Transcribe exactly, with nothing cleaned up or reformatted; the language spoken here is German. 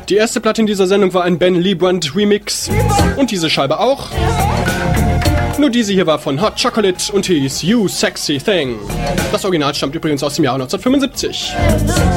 Die erste Platte in dieser Sendung war ein Ben Liebrandt Remix und diese Scheibe auch. Nur diese hier war von Hot Chocolate und hieß You Sexy Thing. Das Original stammt übrigens aus dem Jahre neunzehnhundertfünfundsiebzig.